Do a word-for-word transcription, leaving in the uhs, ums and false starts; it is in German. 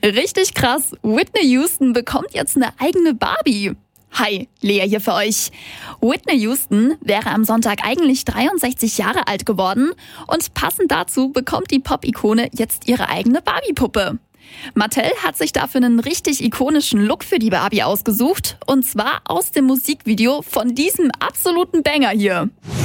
Richtig krass, Whitney Houston bekommt jetzt eine eigene Barbie. Hi, Lea hier für euch. Whitney Houston wäre am Sonntag eigentlich dreiundsechzig Jahre alt geworden und passend dazu bekommt die Pop-Ikone jetzt ihre eigene Barbie-Puppe. Mattel hat sich dafür einen richtig ikonischen Look für die Barbie ausgesucht und zwar aus dem Musikvideo von diesem absoluten Banger hier.